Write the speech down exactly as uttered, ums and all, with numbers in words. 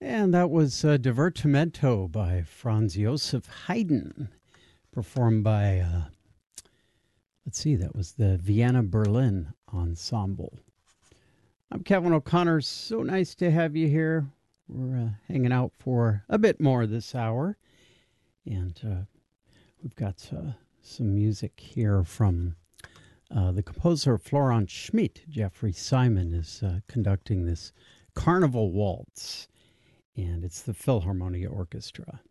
And that was uh, Divertimento by Franz Josef Haydn, performed by, uh, let's see, that was the Vienna Berlin Ensemble. I'm Kevin O'Connor. So nice to have you here. We're uh, hanging out for a bit more this hour. And uh, we've got uh, some music here from uh, the composer Florent Schmidt. Jeffrey Simon is uh, conducting this Carnival Waltz, and it's the Philharmonia Orchestra.